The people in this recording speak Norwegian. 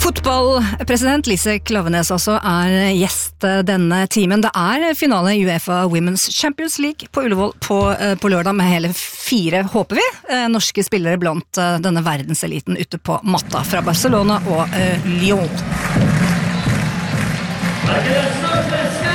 Fotballpresident Lise Klaveness også gjest denne timen. Det finale i UEFA Women's Champions League på Ullevål på lørdag med hele 4, håper vi, norske spillere blant denne verdenseliten ute på matta fra Barcelona og Lyon.